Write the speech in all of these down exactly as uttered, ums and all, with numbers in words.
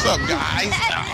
up, guys?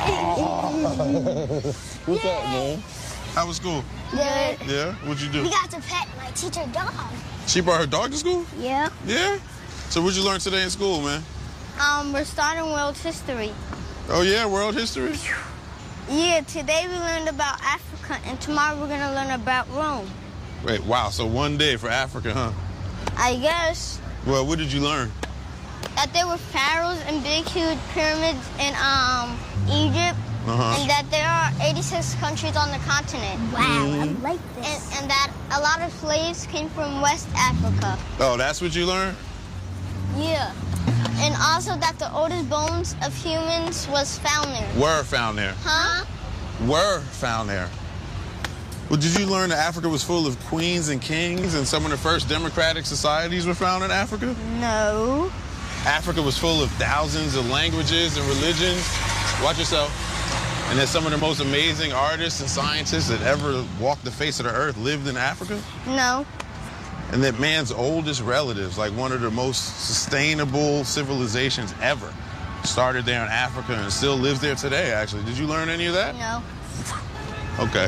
What's up, man? How was school? Good. Yeah? What'd you do? We got to pet my teacher dog. She brought her dog to school? Yeah. Yeah? So what'd you learn today in school, man? Um, we're starting world history. Oh, yeah? World history? Yeah, today we learned about Africa, and tomorrow we're gonna learn about Rome. Wait, wow. So one day for Africa, huh? I guess Well, what did you learn? that there were pharaohs and big, huge pyramids in um Egypt, Uh-huh. and that there are eighty-six countries on the continent. Wow, I like this. And, and that a lot of slaves came from West Africa. Oh, that's what you learned? Yeah. And also that the oldest bones of humans was found there. Were found there. Huh? Were found there. Well, did you learn that Africa was full of queens and kings and some of the first democratic societies were found in Africa? No. Africa was full of thousands of languages and religions. Watch yourself. And that some of the most amazing artists and scientists that ever walked the face of the earth lived in Africa? No. And that man's oldest relatives, like one of the most sustainable civilizations ever, started there in Africa and still lives there today, actually. Did you learn any of that? No. Okay.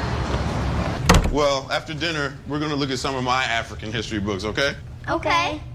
Well, after dinner, we're going to look at some of my African history books, okay? Okay.